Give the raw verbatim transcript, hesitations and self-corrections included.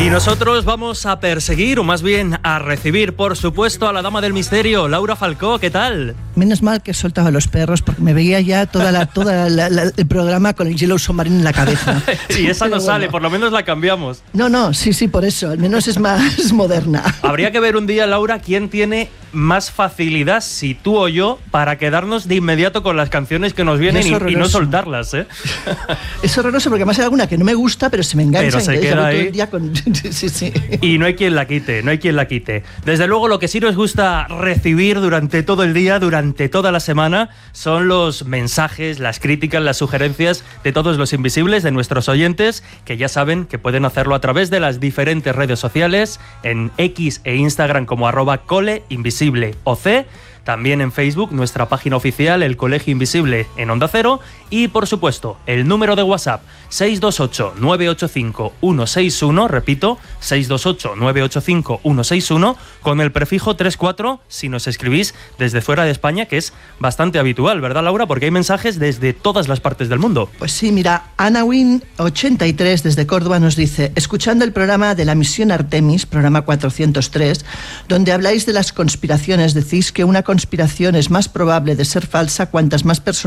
Y nosotros vamos a perseguir, o más bien a recibir, por supuesto, a la dama del misterio, Laura Falcó. ¿Qué tal? Menos mal que he soltado a los perros, porque me veía ya toda la, toda la, la, el programa con el Yellow Submarine en la cabeza. Y esa no Pero sale, bueno. por lo menos la cambiamos. No, no, sí, sí, por eso. Al menos es más moderna. Habría que ver un día, Laura, quién tiene más facilidad, si tú o yo, para quedarnos de inmediato con las canciones que nos vienen y, y no soltarlas, ¿eh? Es horroroso, porque además hay alguna que no me gusta, pero se me engancha. Pero se queda ahí. Todo el día con... sí, sí. Y no hay quien la quite, no hay quien la quite. Desde luego, lo que sí nos gusta recibir durante todo el día, durante toda la semana, son los mensajes, las críticas, las sugerencias de todos los invisibles, de nuestros oyentes, que ya saben que pueden hacerlo a través de las diferentes redes sociales, en X e Instagram como arroba coleinvisible o C, también en Facebook, nuestra página oficial, el Colegio Invisible en Onda Cero, y por supuesto, el número de WhatsApp seis dos ocho, nueve ocho cinco, uno seis uno, repito, seis dos ocho, nueve ocho cinco, uno seis uno, con el prefijo tres cuatro si nos escribís desde fuera de España, que es bastante habitual, ¿verdad, Laura? Porque hay mensajes desde todas las partes del mundo. Pues sí, mira, Anawin ochenta y tres desde Córdoba nos dice: escuchando el programa de la misión Artemis, programa cuatrocientos tres, donde habláis de las conspiraciones, decís que una conspiración es más probable de ser falsa cuantas más personas